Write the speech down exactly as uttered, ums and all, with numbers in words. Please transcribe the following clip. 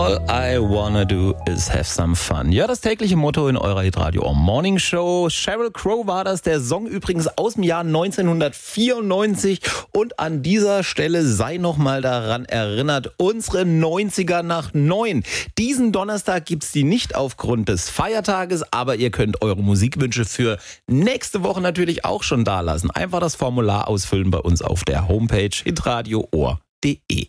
All I wanna do is have some fun. Ja, das tägliche Motto in eurer Hitradio Morning Show. Sheryl Crow war das, der Song übrigens aus dem Jahr neunzehnhundertvierundneunzig. Und an dieser Stelle sei nochmal daran erinnert, unsere neunziger nach neun. Diesen Donnerstag gibt's die nicht aufgrund des Feiertages, aber ihr könnt eure Musikwünsche für nächste Woche natürlich auch schon da lassen. Einfach das Formular ausfüllen bei uns auf der Homepage hitradio ohr punkt de.